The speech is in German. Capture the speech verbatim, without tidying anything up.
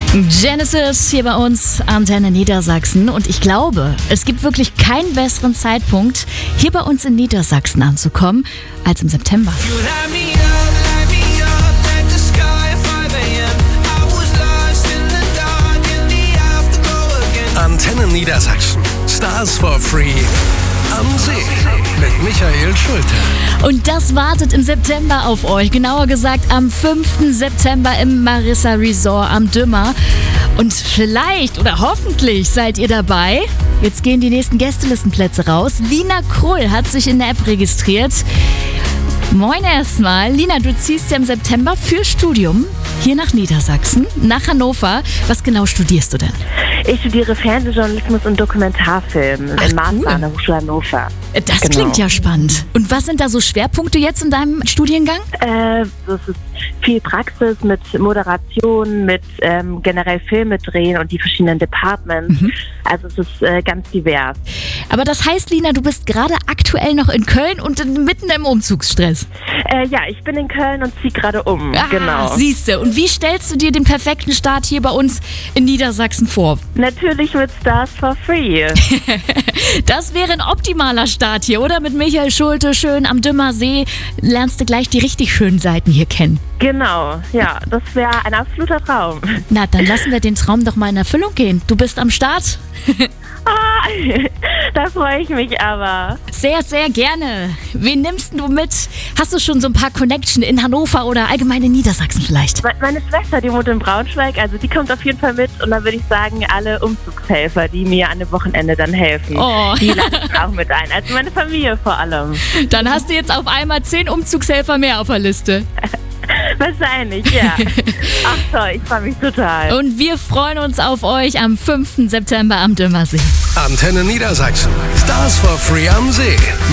Genesis hier bei uns, Antenne Niedersachsen. Und ich glaube, es gibt wirklich keinen besseren Zeitpunkt, hier bei uns in Niedersachsen anzukommen, als im September. Antenne Niedersachsen. Stars for Free am See mit Michael Schulte. Und das wartet im September auf euch. Genauer gesagt am fünften September im Marissa Resort am Dümmer. Und vielleicht oder hoffentlich seid ihr dabei. Jetzt gehen die nächsten Gästelistenplätze raus. Lina Krull hat sich in der App registriert. Moin erstmal. Lina, du ziehst ja im September für Studium hier nach Niedersachsen, nach Hannover. Was genau studierst du denn? Ich studiere Fernsehjournalismus und Dokumentarfilm Ach, in Marzahn cool. an der Hochschule Hannover. Das Genau. klingt ja spannend. Und was sind da so Schwerpunkte jetzt in deinem Studiengang? Äh, das ist viel Praxis mit Moderation, mit ähm, generell Filme drehen und die verschiedenen Departments. Mhm. Also es ist äh, ganz divers. Aber das heißt, Lina, du bist gerade aktuell noch in Köln und mitten im Umzugsstress. Äh, ja, ich bin in Köln und ziehe gerade um. Ah, Genau. siehste. Und wie stellst du dir den perfekten Start hier bei uns in Niedersachsen vor? Natürlich mit Stars for Free. Das wäre ein optimaler Start hier, oder? Mit Michael Schulte, schön am Dümmer See. Lernst du gleich die richtig schönen Seiten hier kennen. Genau, ja, das wäre ein absoluter Traum. Na, dann lassen wir den Traum doch mal in Erfüllung gehen. Du bist am Start. Ah, da freue ich mich aber. Sehr, sehr gerne. Wen nimmst du mit? Hast du schon so ein paar Connection in Hannover oder allgemein in Niedersachsen vielleicht? Me- Meine Schwester, die wohnt in Braunschweig, also die kommt auf jeden Fall mit. Und dann würde ich sagen, alle Umzugshelfer, die mir an dem Wochenende dann helfen, Oh. die lade ich auch mit ein. Also meine Familie vor allem. Dann hast du jetzt auf einmal zehn Umzugshelfer mehr auf der Liste. Wahrscheinlich, ja. Ach toll, ich freue mich total. Und wir freuen uns auf euch am fünften September am Dümmersee. Antenne Niedersachsen. Stars for Free am See.